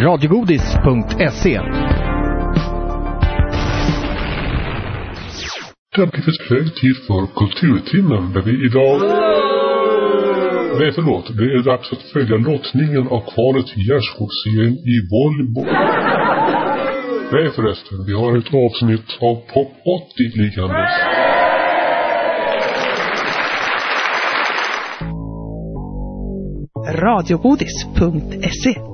Radiogodis.se. Det har blivit hög tid för Kulturtimmen där vi idag... Nej, förlåt. Det är dags att följa lottningen av kvalet till Gärdsgårdsserien i volleyboll. Nej förresten, vi har ett avsnitt av Topp 80 liggandes. Radiogodis.se